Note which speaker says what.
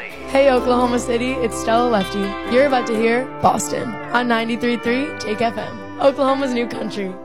Speaker 1: Hey Oklahoma City, it's Stella Lefty. You're about to hear Boston on 93.3 Take FM, Oklahoma's new country.